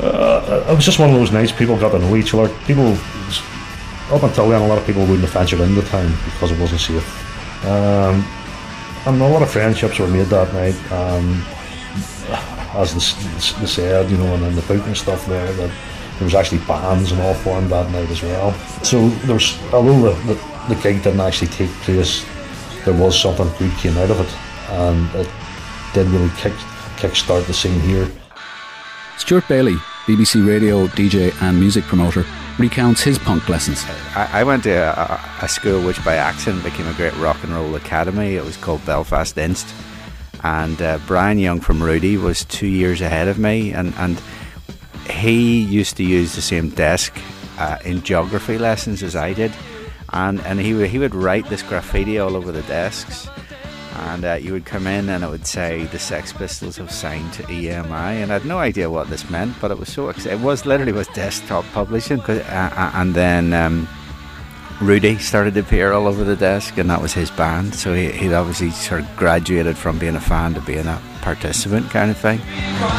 It was just one of those nights. People got to know each other. People, up until then, a lot of people wouldn't have ventured into town because it wasn't safe. And a lot of friendships were made that night. As they said, you know, and in the book and stuff there, that there was actually bands and all formed that night as well. So there's, although the gig didn't actually take place, there was something good came out of it, and it did really kick-start the scene here. Stuart Bailey, BBC radio DJ and music promoter, recounts his punk lessons. I went to a school which by accident became a great rock and roll academy. It was called Belfast Inst, and Brian Young from Rudy was 2 years ahead of me, and he used to use the same desk in geography lessons as I did, and he would write this graffiti all over the desks, and you would come in and it would say the Sex Pistols have signed to EMI, and I had no idea what this meant, but it was so it was literally desktop publishing, and then Rudy started to appear all over the desk, and that was his band, so he'd obviously sort of graduated from being a fan to being a participant kind of thing.